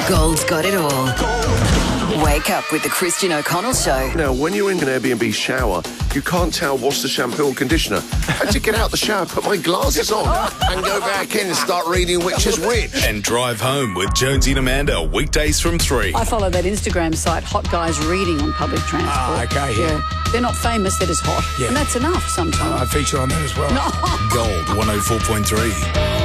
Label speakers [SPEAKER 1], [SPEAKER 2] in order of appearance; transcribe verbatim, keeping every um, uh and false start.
[SPEAKER 1] Gold's got it all. Wake up with the Christian O'Connell Show.
[SPEAKER 2] Now, when you're in an Airbnb shower, you can't tell what's the shampoo and conditioner. I had to get out the shower, put my glasses on, and go back in and start reading which is which.
[SPEAKER 3] And drive home with Jonesy and Amanda, weekdays from three.
[SPEAKER 4] I follow that Instagram site, Hot Guys Reading on Public Transport.
[SPEAKER 5] Ah, okay, yeah.
[SPEAKER 4] yeah. They're not famous, they're just hot.
[SPEAKER 5] Yeah.
[SPEAKER 4] And that's enough sometimes.
[SPEAKER 5] I feature on that as well.
[SPEAKER 3] Gold one oh four point three.